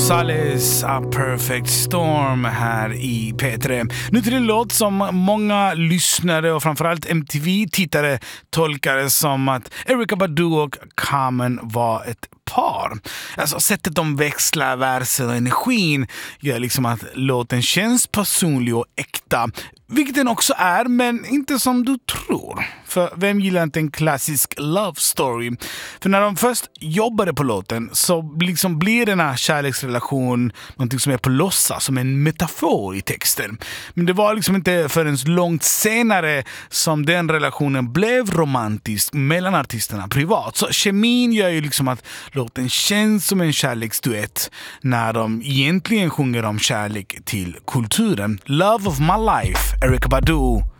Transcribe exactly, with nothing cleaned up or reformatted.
Gonzales, A Perfect Storm här i P tre. Nu till en låt som många lyssnare och framförallt M T V-tittare tolkade som att Erykah Badu och Common var ett par. Alltså sättet de växlar versen och energin gör liksom att låten känns personlig och äkta. Vilket den också är, men inte som du tror. För vem gillar inte en klassisk love story? För när de först jobbade på låten så liksom blir den här kärleksrelation någonting som är på låtsas, som en metafor i texten. Men det var liksom inte förrän långt senare som den relationen blev romantisk mellan artisterna privat. Så kemin gör ju liksom att låten känns som en kärleksduett när de egentligen sjunger om kärlek till kulturen. Love of my life, Erykah Badu.